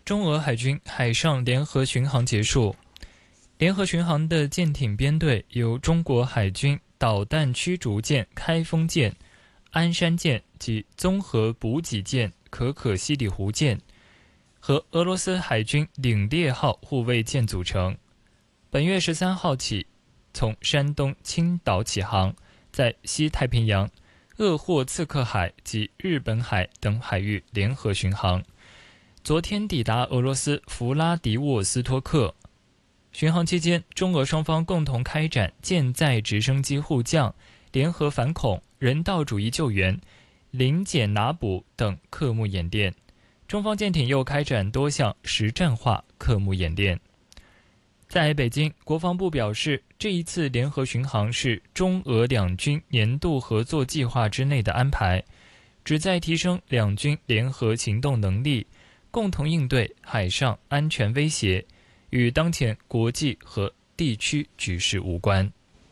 中俄海军海上联合巡航结束。联合巡航的舰艇编队由中国海军导弹驱逐舰开封舰、鞍山舰及综合补给舰可可西里湖舰和俄罗斯海军领烈号护卫舰组成。本月13号起，从山东青岛起航，在西太平洋、鄂霍次克海及日本海等海域联合巡航。昨天抵达俄罗斯弗拉迪沃斯托克。巡航期间，中俄双方共同开展舰载直升机护降、联合反恐、人道主义救援、临检拿捕等科目演练。中方舰艇又开展多项实战化科目演练。在北京，国防部表示，这一次联合巡航是中俄两军年度合作计划之内的安排，旨在提升两军联合行动能力，共同应对海上安全威胁，与当前国际和地区局势无关。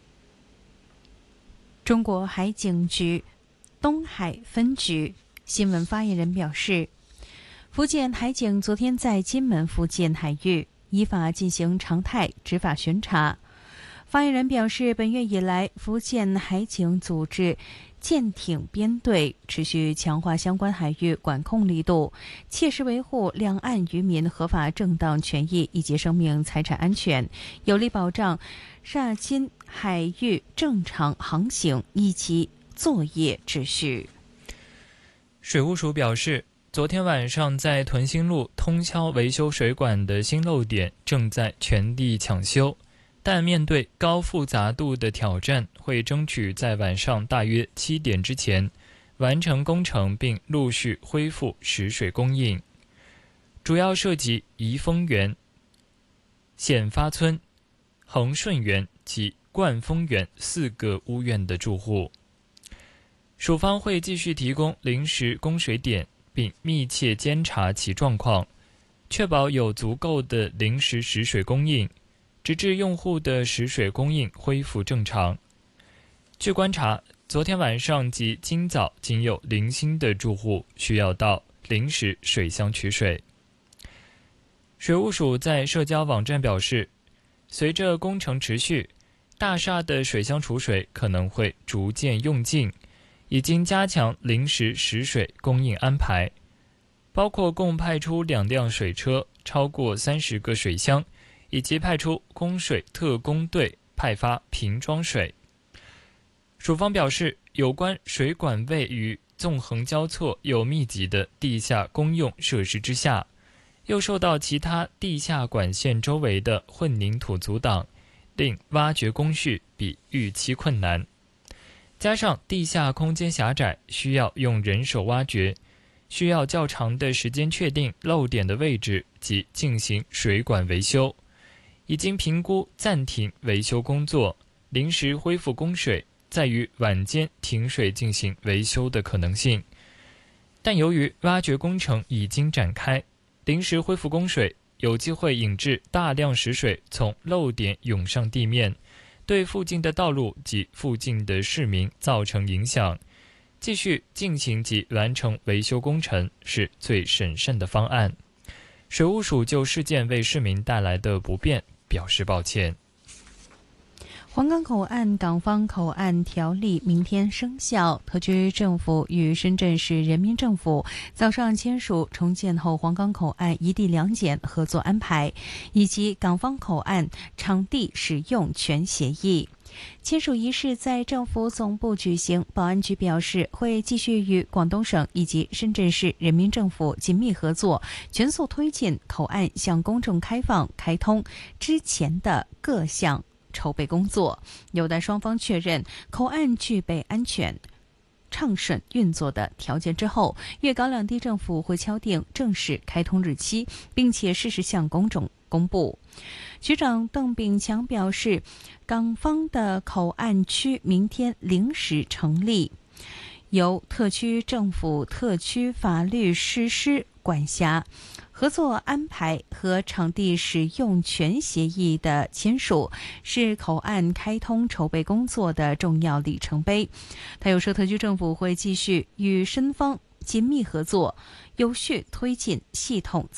中国海警局东海分局新闻发言人表示，福建海警昨天在金门福建海域依法进行常态执法巡查。发言人表示，本月以来，福建海警组织舰艇编队，持续强化相关海域管控力度，切实维护两岸渔民合法正当权益以及生命财产安全，有力保障涉金海域正常航行以及作业秩序。 水务署表示，昨天晚上在屯兴路通宵维修水管的新漏点正在全力抢修，但面对高复杂度的挑战，会争取在晚上大约7点之前完成工程，并陆续恢复食水供应。主要涉及怡丰园、显发村、恒顺园及冠丰园4个屋苑的住户。署方会继续提供临时供水点，并密切监察其状况，确保有足够的临时食水供应，直至用户的食水供应恢复正常。据观察，昨天晚上及今早仅有零星的住户需要到临时水箱取水。水务署在社交网站表示，随着工程持续，大厦的水箱储水可能会逐渐用尽，已经加强临时食水供应安排，包括共派出2辆水车、超过30个水箱，以及派出供水特工队派发瓶装水。署方表示，有关水管位于纵横交错又密集的地下公用设施之下，又受到其他地下管线周围的混凝土阻挡，令挖掘工序比预期困难。加上地下空间狭窄，需要用人手挖掘，需要较长的时间确定漏点的位置及进行水管维修。已经评估暂停维修工作，临时恢复供水，在于晚间停水进行维修的可能性。但由于挖掘工程已经展开，临时恢复供水有机会引致大量食水从漏点涌上地面，对附近的道路及附近的市民造成影响。继续进行及完成维修工程是最审慎的方案。水务署就事件为市民带来的不便表示抱歉。 黄冈口岸港方口岸条例明天生效，特区政府与深圳市人民政府早上签署重建后黄冈口岸一地两检合作安排，以及港方口岸场地使用权协议。签署仪式在政府总部举行，保安局表示会继续与广东省以及深圳市人民政府紧密合作，全速推进口岸向公众开放开通之前的各项筹备工作，有待双方确认口岸具备安全畅顺运作的条件之后，粤港两地政府会敲定正式开通日期，并且适时向公众公布。局长邓炳强表示，港方的口岸区明天临时成立，由特区政府特区法律实施管辖，合作安排和场地使用权协议的签署是口岸开通筹备工作的重要里程碑。他又说，特区政府会继续与深方紧密合作，有序推进系统